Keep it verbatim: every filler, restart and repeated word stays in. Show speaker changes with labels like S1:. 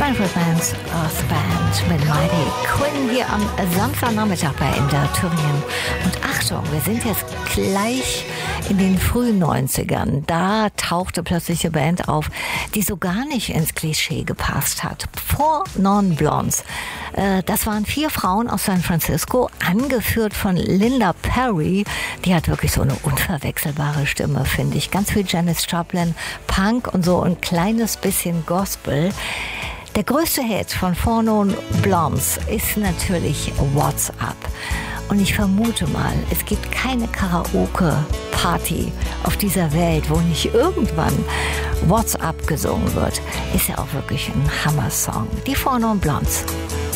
S1: Manfred Mann's Earth Band mit Mighty Quinn hier am Samstagnachmittag bei M D R Thüringen. Und Achtung, wir sind jetzt gleich in den frühen neunzigern. Da tauchte plötzlich eine Band auf, die so gar nicht ins Klischee gepasst hat. Four Non Blondes. Äh, das waren vier Frauen aus San Francisco, angeführt von Linda Perry. Die hat wirklich so eine unverwechselbare Stimme, finde ich. Ganz viel Janis Joplin, Punk und so ein kleines bisschen Gospel. Der größte Hit von Four Non Blondes ist natürlich What's Up. Und ich vermute mal, es gibt keine Karaoke-Party auf dieser Welt, wo nicht irgendwann What's Up gesungen wird. Ist ja auch wirklich ein Hammer-Song. Die Four Non Blondes.